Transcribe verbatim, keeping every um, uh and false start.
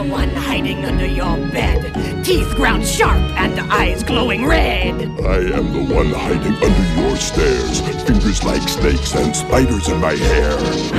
One hiding under your bed, teeth ground sharp and eyes glowing red. I am the one hiding under your stairs, fingers like snakes and spiders in my hair.